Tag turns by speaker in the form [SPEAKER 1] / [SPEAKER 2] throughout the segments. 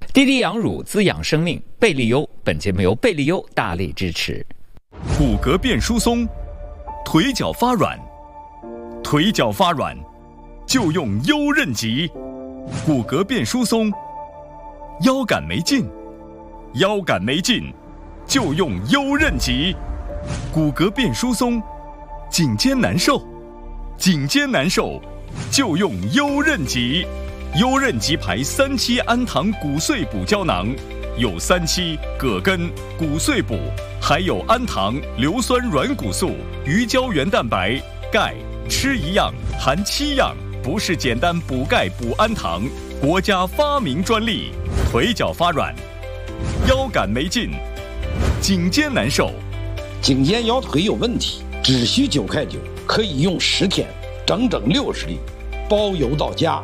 [SPEAKER 1] 滴滴养乳滋养生命，贝利优。本节目由贝利优大力支持。
[SPEAKER 2] 骨骼变疏松，腿脚发软，腿脚发软就用优韧极。骨骼变疏松，腰杆没劲，腰杆没劲就用优韧极。骨骼变疏松，颈肩难受，颈肩难受就用优韧极。优韧极牌3期氨糖骨碎补胶囊，有3期、葛根、骨碎补，还有氨糖、硫酸软骨素、鱼胶原蛋白、钙，吃一样含7样，不是简单补钙补氨糖，国家发明专利。腿脚发软，腰杆没劲，颈肩难受，
[SPEAKER 3] 颈肩腰腿有问题，只需9块9，可以用10天，整整60粒，包邮到家。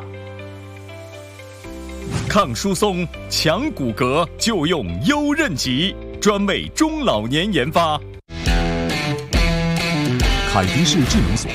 [SPEAKER 2] 抗疏松、强骨骼就用优韧极，专为中老年研发。
[SPEAKER 4] 凯迪士智能锁。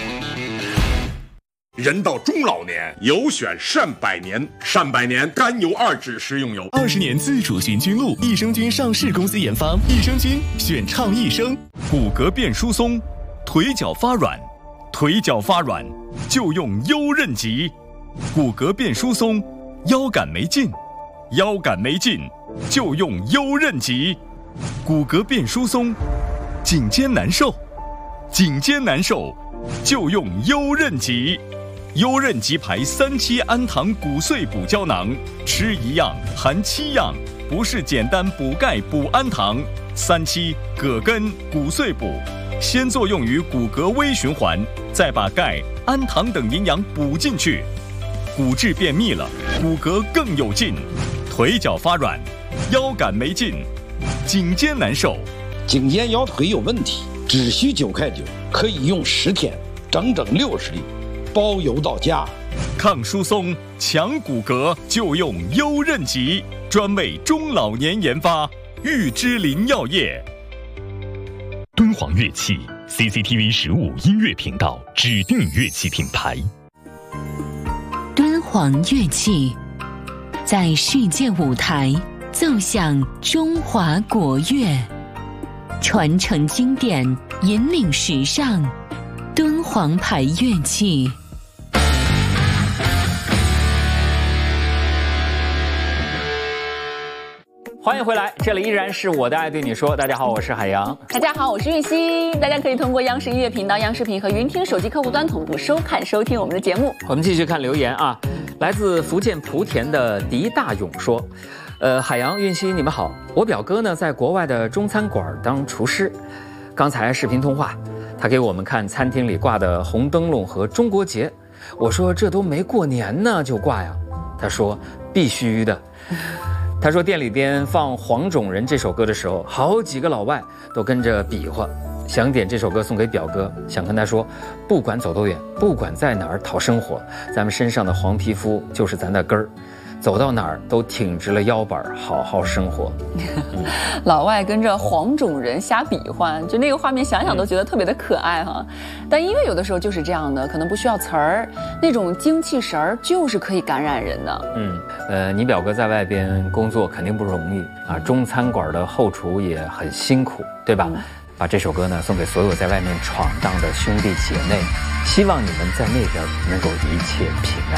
[SPEAKER 5] 人到中老年，有选善百年，善百年甘油2酯食用油
[SPEAKER 4] ，20年自主寻菌露，益生菌上市公司研发，益生菌选倡益生。
[SPEAKER 2] 骨骼变疏松，腿脚发软，腿脚发软就用优韧极。骨骼变疏松，腰杆没劲，腰杆没劲就用优韧极。骨骼变疏松，颈肩难受，颈肩难受就用优韧极。优韧极牌3期氨糖骨碎补胶囊，吃一样含7样，不是简单补钙补氨糖。3期、葛根、骨碎补，先作用于骨骼微循环，再把钙、氨糖等营养补进去，骨质变密了，骨骼更有劲。腿脚发软，腰杆没劲，颈肩难受，
[SPEAKER 3] 颈肩腰腿有问题，只需9块9，可以用10天，整整60粒，包邮到家。
[SPEAKER 2] 抗疏松、强骨骼就用优韧极，专为中老年研发。玉芝林药业。
[SPEAKER 4] 敦煌乐器 CCTV 15音乐频道指定乐器品牌。
[SPEAKER 6] 敦煌乐器在世界舞台奏响中华国乐，传承经典，引领时尚。敦煌牌乐器。
[SPEAKER 1] 欢迎回来，这里依然是我的爱对你说。大家好，我是海洋。
[SPEAKER 7] 大家好，我是玉溪。大家可以通过央视音乐频道、央视频和云听手机客户端同步收看、收听我们的节目。
[SPEAKER 1] 我们继续看留言啊，来自福建莆田的狄大勇说：海洋、玉溪，你们好。我表哥呢，在国外的中餐馆当厨师，刚才视频通话，他给我们看餐厅里挂的红灯笼和中国结。我说这都没过年呢就挂呀，他说必须的。他说店里边放《黄种人》这首歌的时候，好几个老外都跟着比划，想点这首歌送给表哥，想跟他说，不管走多远，不管在哪儿讨生活，咱们身上的黄皮肤就是咱的根儿，走到哪儿都挺直了腰板，好好生活。
[SPEAKER 7] 老外跟着黄种人瞎比划，就那个画面想想都觉得特别的可爱哈。但音乐有的时候就是这样的，可能不需要词儿，那种精气神儿就是可以感染人的。
[SPEAKER 1] 你表哥在外边工作肯定不容易啊，中餐馆的后厨也很辛苦，对吧？把这首歌呢送给所有在外面闯荡的兄弟姐妹，希望你们在那边能够一切平安。